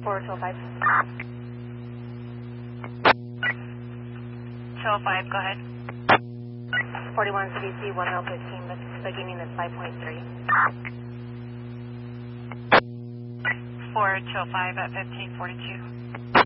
405. 205, go ahead. 41 CDC 1015, beginning at 5.3. 4205 at 1542.